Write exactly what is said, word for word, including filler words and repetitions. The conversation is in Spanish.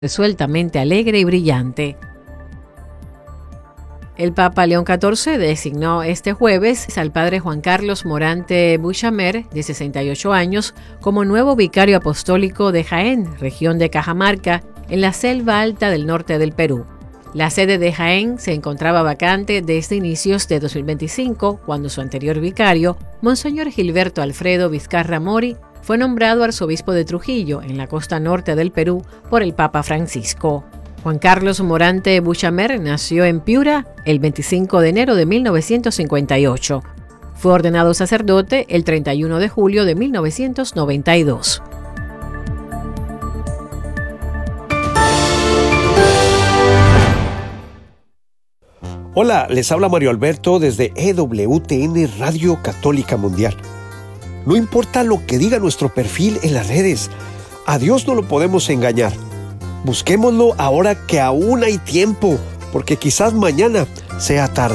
resueltamente alegre y brillante. El Papa León catorce designó este jueves al padre Juan Carlos Morante Buchamer, de sesenta y ocho años, como nuevo vicario apostólico de Jaén, región de Cajamarca, en la selva alta del norte del Perú. La sede de Jaén se encontraba vacante desde inicios de dos mil veinticinco, cuando su anterior vicario, Monseñor Gilberto Alfredo Vizcarra Mori, fue nombrado arzobispo de Trujillo, en la costa norte del Perú, por el Papa Francisco. Juan Carlos Morante Buchamer nació en Piura el veinticinco de enero de mil novecientos cincuenta y ocho. Fue ordenado sacerdote el treinta y uno de julio de mil novecientos noventa y dos. Hola, les habla Mario Alberto desde E W T N Radio Católica Mundial. No importa lo que diga nuestro perfil en las redes, a Dios no lo podemos engañar. Busquémoslo ahora que aún hay tiempo, porque quizás mañana sea tarde.